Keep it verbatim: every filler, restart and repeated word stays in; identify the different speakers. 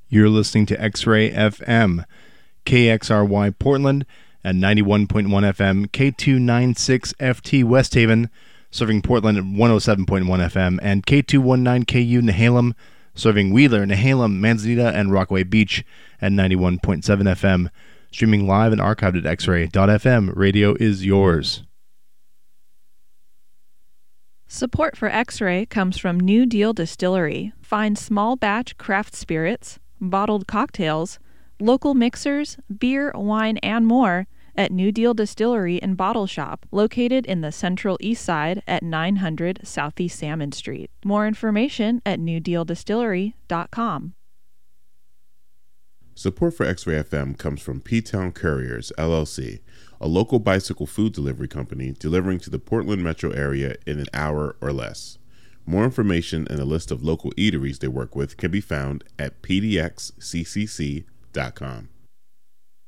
Speaker 1: You're listening to X-Ray F M, K X R Y Portland at ninety-one point one F M, K two ninety-six F T West Haven, serving Portland at one oh seven point one F M, and K two nineteen K U Nehalem, serving Wheeler, Nehalem, Manzanita, and Rockaway Beach at ninety-one point seven F M. Streaming live and archived at x ray dot f m. Radio is yours.
Speaker 2: Support for X-Ray comes from New Deal Distillery. Find small batch craft spirits, bottled cocktails, local mixers, beer, wine, and more at New Deal Distillery and Bottle Shop, located in the Central East Side at nine hundred Southeast Salmon Street. More information at new deal distillery dot com.
Speaker 3: Support for X-Ray F M comes from P-Town Couriers, L L C, a local bicycle food delivery company delivering to the Portland metro area in an hour or less. More information and a list of local eateries they work with can be found at p d x c c c dot com.